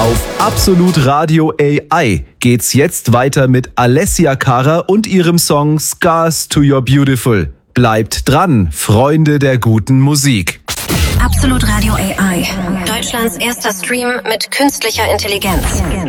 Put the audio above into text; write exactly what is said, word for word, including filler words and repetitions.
Auf Absolut Radio A I geht's jetzt weiter mit Alessia Cara und ihrem Song Scars to Your Beautiful. Bleibt dran, Freunde der guten Musik. Absolut Radio A I. Deutschlands erster Stream mit künstlicher Intelligenz.